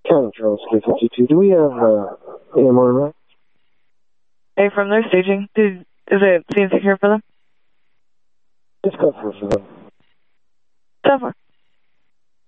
County Charles K52. Do we have AMR right? Hey, from their staging, is it seems secure for them? It's comfortable for them. So far.